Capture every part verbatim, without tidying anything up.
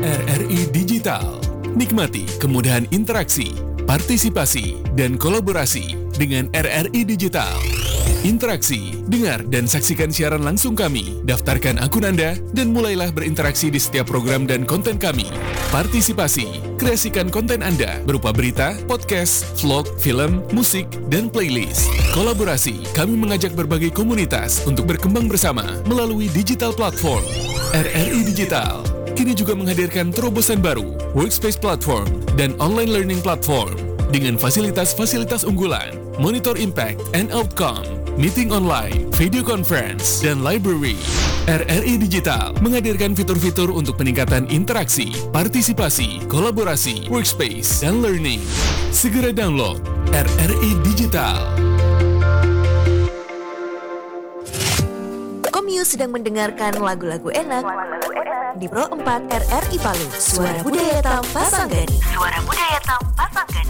R R I Digital. Nikmati kemudahan interaksi, partisipasi, dan kolaborasi dengan R R I Digital. Interaksi, dengar dan saksikan siaran langsung kami, daftarkan akun Anda, dan mulailah berinteraksi di setiap program dan konten kami. Partisipasi, kreasikan konten Anda berupa berita, podcast, vlog, film, musik, dan playlist. Kolaborasi, kami mengajak berbagai komunitas untuk berkembang bersama melalui digital platform. R R I Digital kini juga menghadirkan terobosan baru, workspace platform, dan online learning platform dengan fasilitas-fasilitas unggulan, monitor impact and outcome, meeting online, video conference, dan library. R R I Digital menghadirkan fitur-fitur untuk peningkatan interaksi, partisipasi, kolaborasi, workspace, dan learning. Segera download R R I Digital. Komius sedang mendengarkan lagu-lagu enak di Pro empat R R I Palu. Suara Budaya Tanpa Sanggani. Suara Budaya Tanpa Sanggani.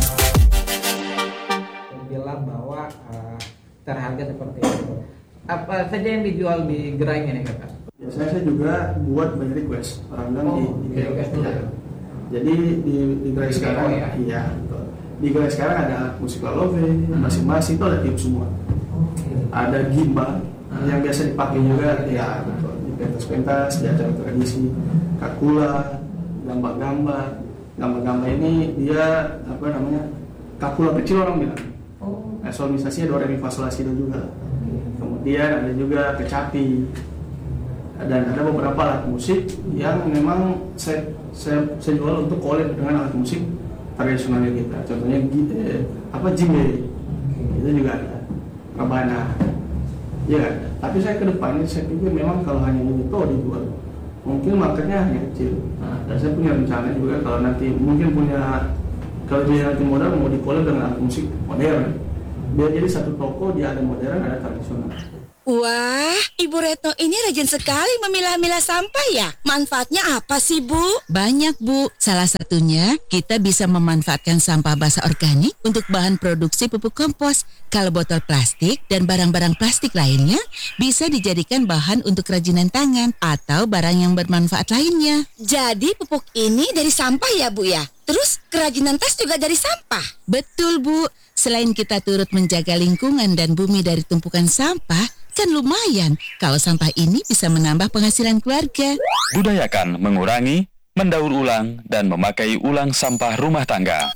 Bilang bahwa uh, terharga seperti itu. Apa saja yang dijual di gerai ini kakak? Biasanya saya juga buat banyak request orang bilang oh, di, di request ya. Jadi di, di gerai sekarang ya, iya betul. Di gerai sekarang ada musik lalove, hmm. masing-masing itu ada tip semua. Okay. Ada gimbal hmm. yang biasa dipakai juga, ya betul. Di pentas-pentas, di acara tradisi, kakula, gambar-gambar. Gambar-gambar ini dia apa namanya kakula kecil orang bilang. Oh. Nah, solmisasinya do re mi fa sol la si do juga. Kemudian ada juga kecapi dan ada beberapa alat musik yang memang saya, saya, saya jual untuk collab dengan alat musik tradisional kita. Contohnya eh, apa jimbe, itu juga ada, rebana, ya. Tapi saya ke depannya saya pikir memang kalau hanya ini tuh dijual, mungkin marketnya hanya kecil. Nah, dan saya punya rencana juga kalau nanti mungkin punya kalau dia nanti modal mau di collab dengan alat musik modern. Biar jadi satu toko dia ada modern ada tradisional. Wah, Ibu Retno ini rajin sekali memilah-milah sampah ya. Manfaatnya apa sih, Bu? Banyak, Bu. Salah satunya, kita bisa memanfaatkan sampah basah organik untuk bahan produksi pupuk kompos. Kalau botol plastik dan barang-barang plastik lainnya bisa dijadikan bahan untuk kerajinan tangan atau barang yang bermanfaat lainnya. Jadi pupuk ini dari sampah ya, Bu ya? Terus kerajinan tas juga dari sampah? Betul, Bu. Selain kita turut menjaga lingkungan dan bumi dari tumpukan sampah, kan lumayan kalau sampah ini bisa menambah penghasilan keluarga. Budayakan mengurangi, mendaur ulang, dan memakai ulang sampah rumah tangga.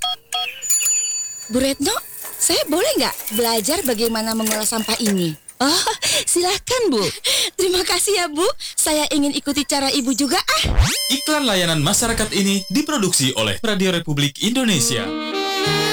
Bu Retno, saya boleh nggak belajar bagaimana mengolah sampah ini? Oh, silahkan, Bu. Terima kasih ya, Bu. Saya ingin ikuti cara Ibu juga ah. Iklan layanan masyarakat ini diproduksi oleh Radio Republik Indonesia.